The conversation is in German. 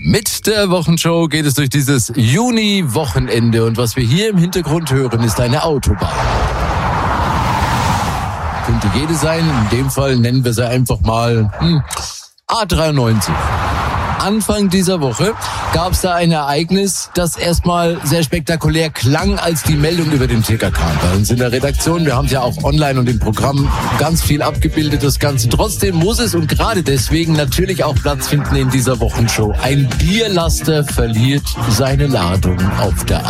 Mit der Wochenshow geht es durch dieses Juni-Wochenende und was wir hier im Hintergrund hören, ist eine Autobahn. Könnte jede sein, in dem Fall nennen wir sie einfach mal A93. Anfang dieser Woche gab es da ein Ereignis, das erstmal sehr spektakulär klang, als die Meldung über den Ticker kam. Bei uns in der Redaktion, wir haben es ja auch online und im Programm ganz viel abgebildet, das Ganze. Trotzdem muss es und gerade deswegen natürlich auch Platz finden in dieser Wochenshow. Ein Bierlaster verliert seine Ladung auf der